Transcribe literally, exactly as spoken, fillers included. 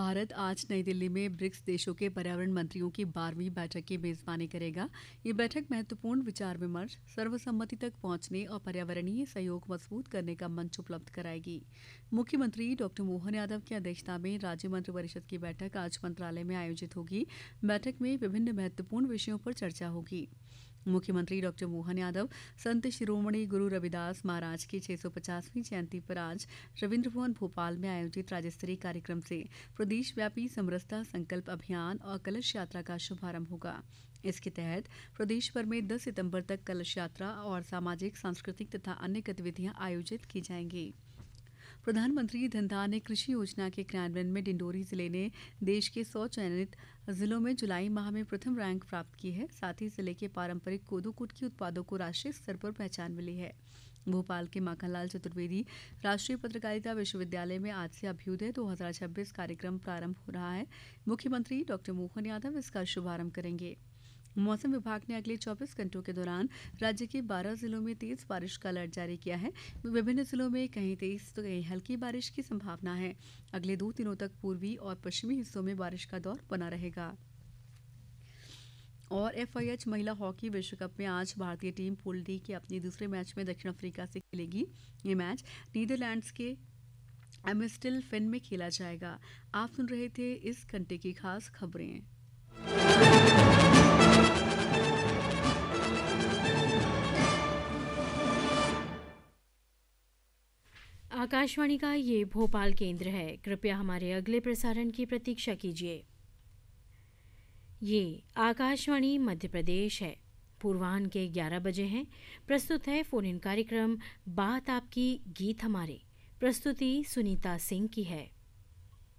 भारत आज नई दिल्ली में ब्रिक्स देशों के पर्यावरण मंत्रियों की बारहवीं बैठक की मेजबानी करेगा। ये बैठक महत्वपूर्ण विचार विमर्श, सर्वसम्मति तक पहुंचने और पर्यावरणीय सहयोग मजबूत करने का मंच उपलब्ध कराएगी। मुख्यमंत्री डॉक्टर मोहन यादव की अध्यक्षता में राज्य मंत्रिपरिषद की बैठक आज मंत्रालय में आयोजित होगी। बैठक में विभिन्न महत्वपूर्ण विषयों पर चर्चा होगी। मुख्यमंत्री डॉक्टर मोहन यादव संत शिरोमणि गुरु रविदास महाराज की छह सौ पचासवीं जयंती पर आज रविंद्र भवन भोपाल में आयोजित राज्य स्तरीय कार्यक्रम से प्रदेशव्यापी समरसता संकल्प अभियान और कलश यात्रा का शुभारंभ होगा। इसके तहत प्रदेश भर में दस सितंबर तक कलश यात्रा और सामाजिक, सांस्कृतिक तथा अन्य गतिविधियां आयोजित की जाएंगी। प्रधानमंत्री धनधान्य कृषि योजना के क्रियान्वयन में डिंडोरी जिले ने देश के सौ चयनित जिलों में जुलाई माह में प्रथम रैंक प्राप्त की है। साथ ही जिले के पारंपरिक कोदो कुटकी उत्पादों को राष्ट्रीय स्तर पर पहचान मिली है। भोपाल के माखनलाल चतुर्वेदी राष्ट्रीय पत्रकारिता विश्वविद्यालय में आज से अभ्युदय दो हज़ार छब्बीस कार्यक्रम प्रारंभ हो रहा है। मुख्यमंत्री डॉक्टर मोहन यादव इसका शुभारंभ करेंगे। मौसम विभाग ने अगले चौबीस घंटों के दौरान राज्य के बारह जिलों में तेज बारिश का अलर्ट जारी किया है। विभिन्न जिलों में कहीं तेज तो कहीं हल्की बारिश की संभावना है। अगले दो दिनों तक पूर्वी और पश्चिमी हिस्सों में बारिश का दौर बना रहेगा। और एफआईएच महिला हॉकी विश्व कप में आज भारतीय टीम पूल डी के अपने दूसरे मैच में दक्षिण अफ्रीका से खेलेगी। ये मैच नीदरलैंड्स के एम्स्टल फेन में खेला जाएगा। आप सुन रहे थे इस घंटे की खास खबरें। आकाशवाणी का ये भोपाल केंद्र है। कृपया हमारे अगले प्रसारण की प्रतीक्षा कीजिए। ये आकाशवाणी मध्य प्रदेश है। पूर्वाह्न के ग्यारह बजे हैं। प्रस्तुत है फोन इन कार्यक्रम बात आपकी गीत हमारे। प्रस्तुति सुनीता सिंह की है।